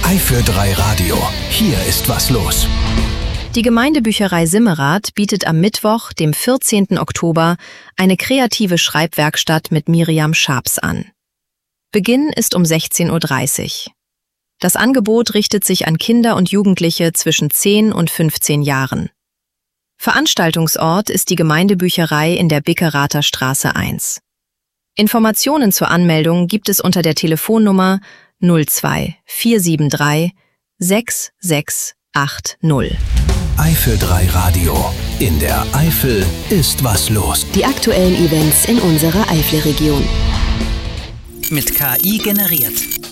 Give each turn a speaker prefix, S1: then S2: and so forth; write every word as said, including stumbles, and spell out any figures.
S1: Eifel drei Radio. Hier ist was los.
S2: Die Gemeindebücherei Simmerath bietet am Mittwoch, dem vierzehnten Oktober, eine kreative Schreibwerkstatt mit Miriam Schaps an. Beginn ist um sechzehn Uhr dreißig. Das Angebot richtet sich an Kinder und Jugendliche zwischen zehn und fünfzehn Jahren. Veranstaltungsort ist die Gemeindebücherei in der Bickerather Straße eins. Informationen zur Anmeldung gibt es unter der Telefonnummer null zwei vier sieben drei sechs sechs acht null.
S1: Eifel drei Radio. In der Eifel ist was los.
S3: Die aktuellen Events in unserer Eifelregion.
S4: Mit K I generiert.